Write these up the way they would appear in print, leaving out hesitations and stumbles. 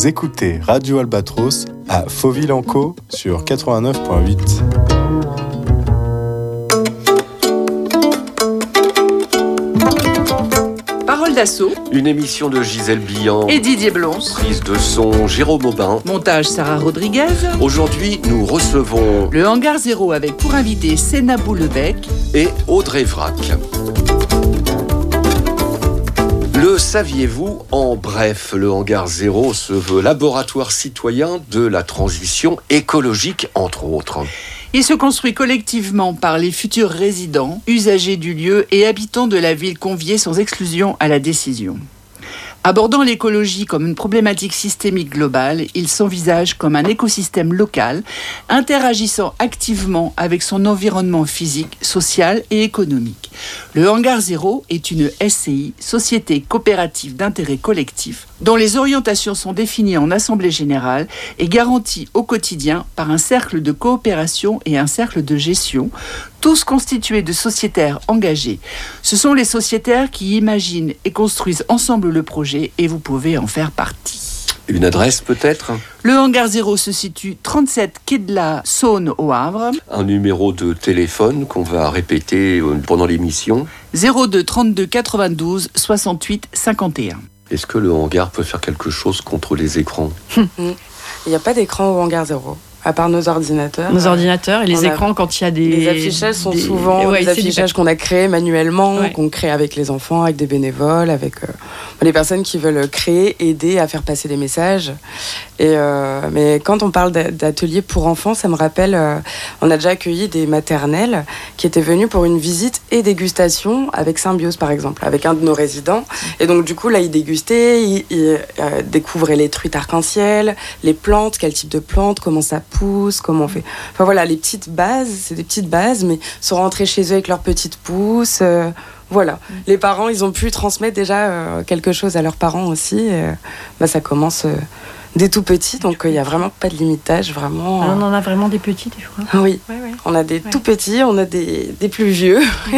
Vous écoutez Radio Albatros à Fauville-en-Caux sur 89.8. Parole d'assaut. Une émission de Gisèle Billan Et Didier Blons. Prise de son Jérôme Aubin. Montage Sarah Rodriguez. Aujourd'hui, nous recevons Le Hangar Zéro avec pour invité Sénat Boulebec et Audrey Vrac. Le saviez-vous? En bref, le Hangar Zéro se veut laboratoire citoyen de la transition écologique, entre autres. Il se construit collectivement par les futurs résidents, usagers du lieu et habitants de la ville conviés sans exclusion à la décision. Abordant l'écologie comme une problématique systémique globale, il s'envisage comme un écosystème local, interagissant activement avec son environnement physique, social et économique. Le Hangar Zéro est une SCI, Société coopérative d'intérêt collectif, dont les orientations sont définies en assemblée générale et garanties au quotidien par un cercle de coopération et un cercle de gestion, tous constitués de sociétaires engagés. Ce sont les sociétaires qui imaginent et construisent ensemble le projet et vous pouvez en faire partie. Une adresse peut-être? Le Hangar Zéro se situe 37 quai de la Saône au Havre. Un numéro de téléphone qu'on va répéter pendant l'émission. 02 32 92 68 51. Est-ce que le hangar peut faire quelque chose contre les écrans? Il n'y a pas d'écran au Hangar Zéro, à part nos ordinateurs. Nos ordinateurs et les écrans quand il y a des... Les affichages sont souvent des affichages qu'on a créés manuellement, qu'on crée avec les enfants, avec des bénévoles, avec les personnes qui veulent créer, aider à faire passer des messages. Mais quand on parle d'ateliers pour enfants, ça me rappelle, on a déjà accueilli des maternelles qui étaient venues pour une visite et dégustation avec Symbiose par exemple, avec un de nos résidents. Et donc du coup là, ils dégustaient, ils découvraient les truites arc-en-ciel, les plantes, quel type de plantes, comment ça pousse, comment on fait. Enfin voilà, les petites bases, c'est des petites bases, mais sont rentrés chez eux avec leurs petites pousses. Voilà, les parents, ils ont pu transmettre déjà quelque chose à leurs parents aussi. Ça commence dès tout petit, donc il n'y a vraiment pas de limite d'âge, vraiment. On en a vraiment des petits, des fois. Oui, on a des tout petits, on a des plus vieux.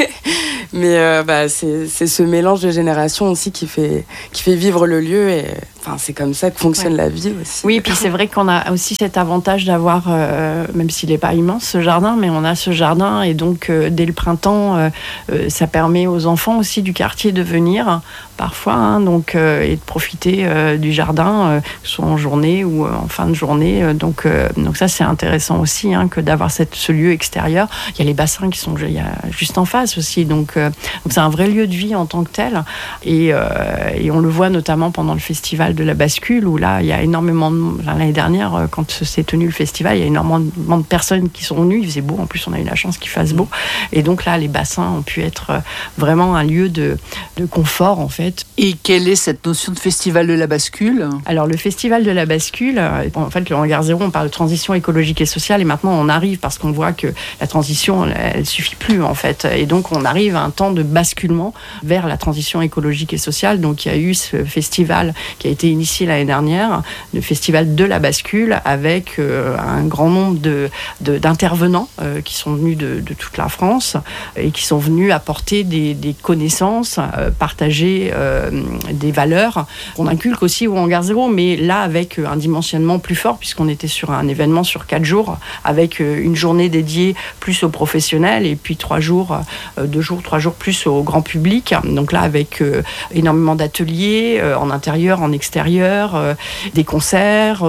Mais c'est ce mélange de générations aussi qui fait vivre le lieu et c'est comme ça que fonctionne la vie aussi. Oui, et puis c'est vrai qu'on a aussi cet avantage d'avoir, même s'il n'est pas immense ce jardin, mais on a ce jardin et donc dès le printemps, ça permet aux enfants aussi du quartier de venir parfois et de profiter du jardin, que ce soit en journée ou en fin de journée. Donc ça c'est intéressant aussi que d'avoir ce lieu extérieur. Il y a les bassins qui sont juste en face aussi, donc c'est un vrai lieu de vie en tant que tel et on le voit notamment pendant le festival de la bascule où là il y a énormément l'année dernière quand s'est tenu le festival, il y a énormément de personnes qui sont venues, il faisait beau, en plus on a eu la chance qu'il fasse beau et donc là les bassins ont pu être vraiment un lieu de confort en fait. Et quelle est cette notion de festival de la bascule? Alors le festival de la bascule, en fait le Hangar Zéro, on parle de transition écologique et sociale et maintenant on arrive parce qu'on voit que la transition elle suffit plus en fait et donc on arrive à un temps de basculement vers la transition écologique et sociale. Donc il y a eu ce festival qui a été initié l'année dernière, le festival de la bascule avec un grand nombre d'intervenants qui sont venus de toute la France et qui sont venus apporter des connaissances, partager des valeurs qu'on inculque aussi au Hangar Zéro, mais là avec un dimensionnement plus fort puisqu'on était sur un événement sur 4 jours avec une journée dédiée plus aux professionnels et puis 3 jours plus au grand public. Donc là avec énormément d'ateliers en intérieur, en extérieur, des concerts,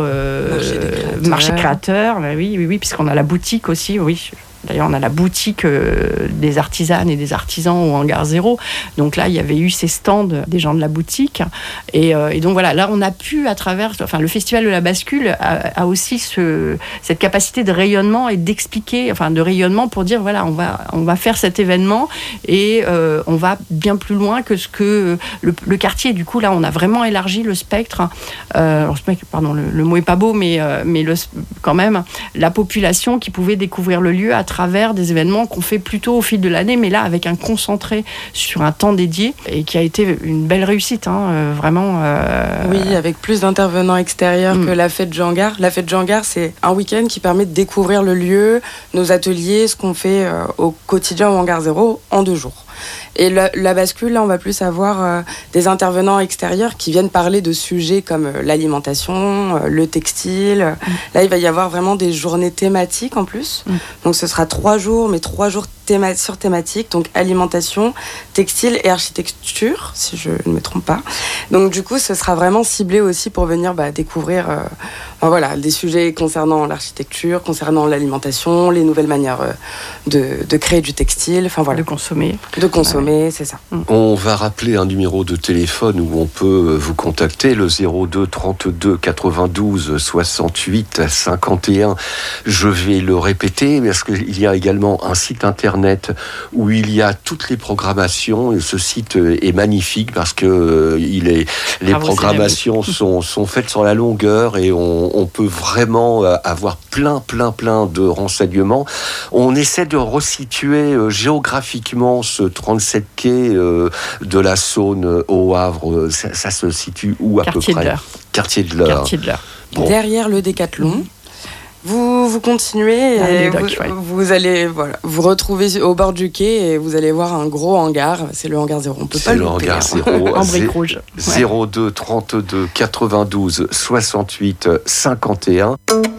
marché créateur, oui, puisqu'on a la boutique aussi, oui. D'ailleurs, on a la boutique des artisanes et des artisans au Hangar Zéro. Donc là, il y avait eu ces stands des gens de la boutique. Et donc voilà, là, on a pu, à travers... le Festival de la bascule a aussi cette capacité de rayonnement et d'expliquer, de rayonnement pour dire, voilà, on va faire cet événement et on va bien plus loin que ce que le quartier. Du coup, là, on a vraiment élargi le spectre. Le mot est pas beau, mais quand même, la population qui pouvait découvrir le lieu à travers des événements qu'on fait plutôt au fil de l'année, mais là avec un concentré sur un temps dédié et qui a été une belle réussite, vraiment. Oui, avec plus d'intervenants extérieurs que la fête du Hangar. La fête du Hangar, c'est un week-end qui permet de découvrir le lieu, nos ateliers, ce qu'on fait au quotidien au Hangar Zéro en 2 jours. Et la bascule, là, on va plus avoir des intervenants extérieurs qui viennent parler de sujets comme l'alimentation, le textile. Là, il va y avoir vraiment des journées thématiques en plus. Donc, ce sera 3 jours, mais 3 jours sur thématique. Donc, alimentation, textile et architecture, si je ne me trompe pas. Donc, du coup, ce sera vraiment ciblé aussi pour venir découvrir des sujets concernant l'architecture, concernant l'alimentation, les nouvelles manières de créer du textile. De consommer. C'est ça. On va rappeler un numéro de téléphone où on peut vous contacter, le 02 32 92 68 51. Je vais le répéter parce qu'il y a également un site internet où il y a toutes les programmations. Et ce site est magnifique parce que les programmations sont faites sur la longueur et on peut vraiment avoir plein de renseignements. On essaie de resituer géographiquement ce 37 quai de la Saône au Havre. Ça se situe où à peu près ? Quartier de l'Eure. Bon. Derrière le Décathlon. Vous continuez et vous allez vous retrouver au bord du quai et vous allez voir un gros hangar. C'est le hangar 0. On peut pas le louper. C'est le hangar 0. En briques rouges. 02 32 92 68 51.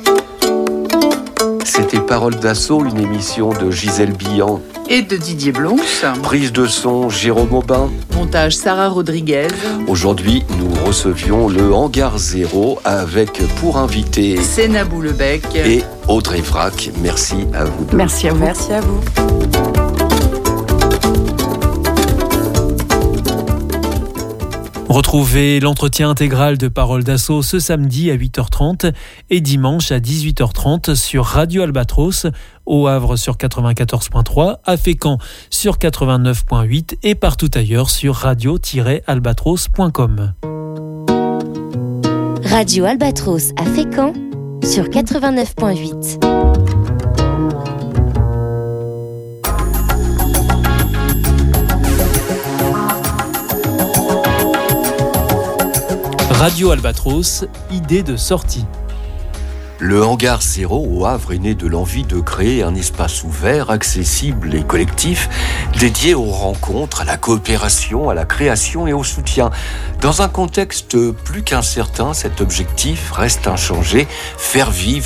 C'était Parole d'Assaut, une émission de Gisèle Billan et de Didier Blons. Prise de son, Jérôme Aubin. Montage, Sarah Rodriguez. Aujourd'hui, nous recevions le Hangar 0 avec pour invité Sénat Boulebec et Audrey Vrac. Merci à vous deux. Merci à vous. Merci à vous. Retrouvez l'entretien intégral de Parole d'Assaut ce samedi à 8h30 et dimanche à 18h30 sur Radio Albatros, au Havre sur 94.3, à Fécamp sur 89.8 et partout ailleurs sur radio-albatros.com. Radio Albatros à Fécamp sur 89.8. Radio Albatros, idée de sortie. Le Hangar 0 au Havre est né de l'envie de créer un espace ouvert, accessible et collectif, dédié aux rencontres, à la coopération, à la création et au soutien. Dans un contexte plus qu'incertain, cet objectif reste inchangé, faire vivre